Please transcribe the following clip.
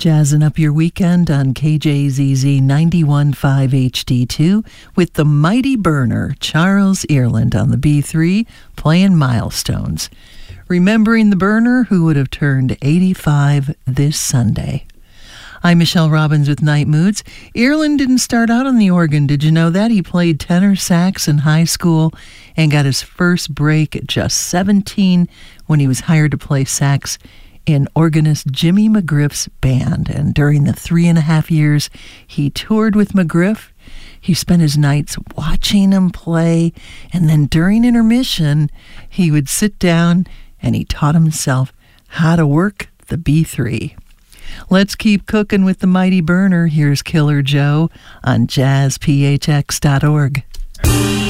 Jazzing up your weekend on KJZZ 91.5 HD2 with the mighty burner Charles Earland on the B3 playing Milestones. Remembering the burner who would have turned 85 this Sunday. I'm Michelle Robbins with Night Moods. Earland didn't start out on the organ, did you know that? He played tenor sax in high school and got his first break at just 17 when he was hired to play sax in organist Jimmy McGriff's band. And during the 3.5 years he toured with McGriff, he spent his nights watching him play, and then during intermission he would sit down and he taught himself how to work the B3. Let's keep cooking with the mighty burner. Here's Killer Joe on jazzphx.org.